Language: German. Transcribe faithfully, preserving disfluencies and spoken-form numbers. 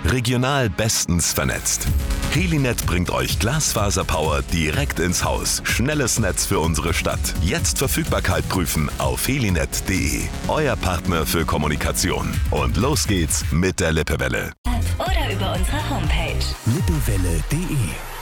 Regional bestens vernetzt. Helinet bringt euch Glasfaserpower direkt ins Haus. Schnelles Netz für unsere Stadt. Jetzt Verfügbarkeit prüfen auf helinet punkt de. Euer Partner für Kommunikation. Und los geht's mit der Lippewelle. Oder über unsere Homepage lippewelle punkt de.